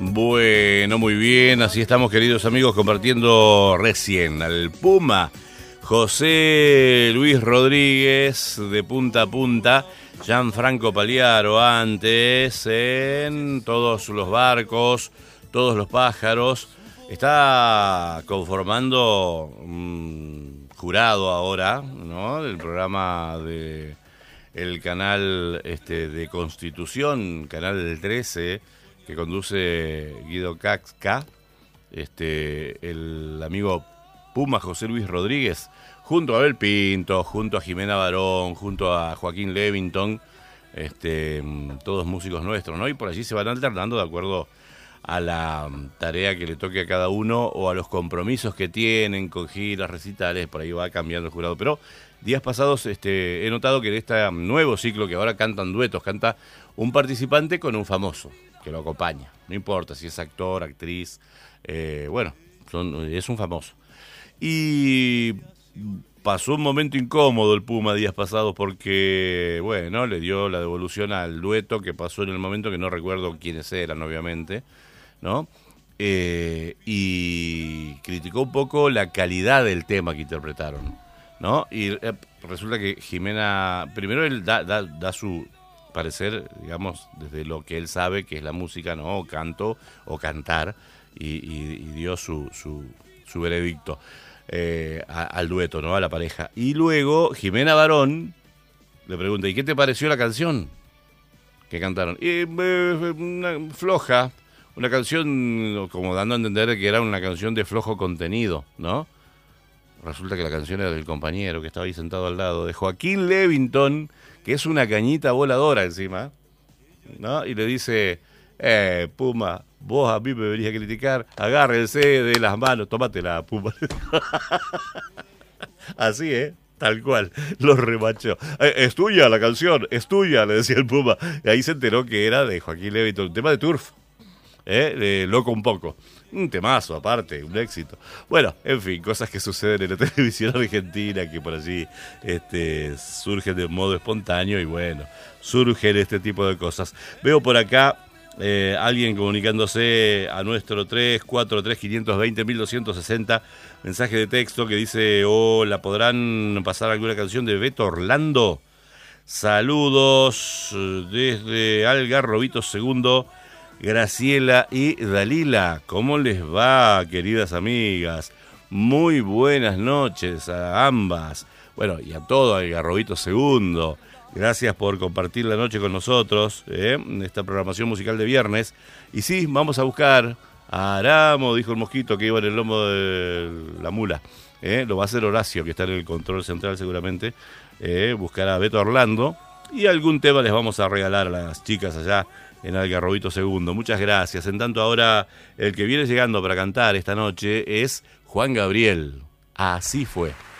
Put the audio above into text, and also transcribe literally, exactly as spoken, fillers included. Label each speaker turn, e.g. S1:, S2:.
S1: Bueno, muy bien, así estamos, queridos amigos, compartiendo recién al Puma José Luis Rodríguez de Punta a Punta, Gianfranco Pagliaro antes, en Todos los Barcos, Todos los Pájaros. Está conformando un jurado ahora, ¿no? Del programa de el canal este, de Constitución, canal del trece, que conduce Guido Casca, este, el amigo Puma José Luis Rodríguez, junto a Abel Pinto, junto a Jimena Barón, junto a Joaquín Levington, este, todos músicos nuestros, ¿no? Y por allí se van alternando de acuerdo a la tarea que le toque a cada uno o a los compromisos que tienen con giras, recitales, por ahí va cambiando el jurado. Pero días pasados este, he notado que en este nuevo ciclo que ahora cantan duetos, canta un participante con un famoso que lo acompaña. No importa si es actor, actriz, eh, bueno, son, es un famoso. Y pasó un momento incómodo el Puma días pasados porque, bueno, le dio la devolución al dueto que pasó en el momento, que no recuerdo quiénes eran, obviamente, ¿no? Eh, y criticó un poco la calidad del tema que interpretaron, ¿no? Y eh, resulta que Jimena, primero él da, da, da su parecer, digamos, desde lo que él sabe que es la música, ¿no? O canto, o cantar, y, y, y dio su, su, su veredicto eh, a, al dueto, ¿no? A la pareja. Y luego Jimena Barón le pregunta, ¿y qué te pareció la canción que cantaron? Y, eh, una floja, una canción como dando a entender que era una canción de flojo contenido, ¿no? Resulta que la canción era del compañero que estaba ahí sentado al lado, de Joaquín Levington, que es una cañita voladora encima, ¿no? Y le dice, eh, Puma, vos a mí me venís a criticar, agárrense de las manos, tómatela, Puma. Así, ¿eh? Tal cual, los remachó. Eh, es tuya la canción, es tuya, le decía el Puma. Y ahí se enteró que era de Joaquín Levington, un tema de Turf, ¿eh? De Loco un poco. Un temazo, aparte, un éxito. Bueno, en fin, cosas que suceden en la televisión argentina, que por allí este, surgen de modo espontáneo y bueno, surgen este tipo de cosas. Veo por acá eh, alguien comunicándose a nuestro tres cuatro tres, cinco dos cero, uno dos seis cero, mensaje de texto que dice, hola, ¿podrán pasar alguna canción de Beto Orlando? Saludos desde Algarrobito Segundo, Graciela y Dalila. ¿Cómo les va, queridas amigas? Muy buenas noches a ambas. Bueno, y a todo Algarrobito Segundo. Gracias por compartir la noche con nosotros, ¿eh? En esta programación musical de viernes. Y sí, vamos a buscar a Aramo, dijo el mosquito que iba en el lomo de la mula. ¿eh? Lo va a hacer Horacio, que está en el control central seguramente. ¿eh? Buscar a Beto Orlando. Y algún tema les vamos a regalar a las chicas allá en Algarrobito Segundo. Muchas gracias. En tanto ahora el que viene llegando para cantar esta noche es Juan Gabriel. Así fue.